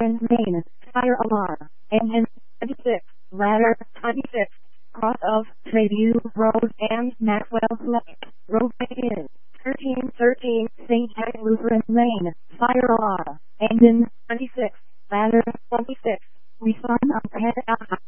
Lutheran, Maine. Fire alarm. Engine 26. Ladder 26. Cross of Treview Road and Maxwell Lake. Roadway is 1313 St. Jack Lutheran Lane. Fire alarm. Engine 26. Ladder 26. Refund of head